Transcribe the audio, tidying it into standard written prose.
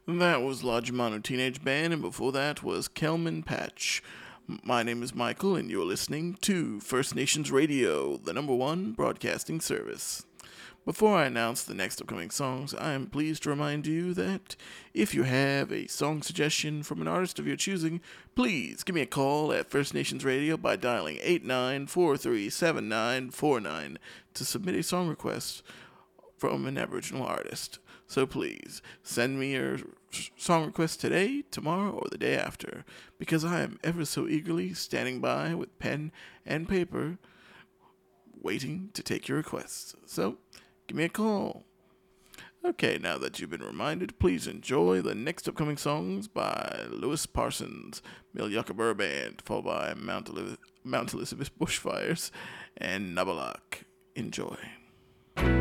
That was La Germano Teenage Band, and before that was Kelman Patch. My name is Michael, and you're listening to First Nations Radio, the number one broadcasting service. Before I announce the next upcoming songs, I am pleased to remind you that if you have a song suggestion from an artist of your choosing, please give me a call at First Nations Radio by dialing 89437949 to submit a song request from an Aboriginal artist. So please, send me your song request today, tomorrow, or the day after, because I am ever so eagerly standing by with pen and paper, waiting to take your requests. So, give me a call. Okay, now that you've been reminded, please enjoy the next upcoming songs by Lewis Parsons, Mill Yucca Burr Band, followed by Mount Elizabeth Bushfires, and Nabalak. Enjoy.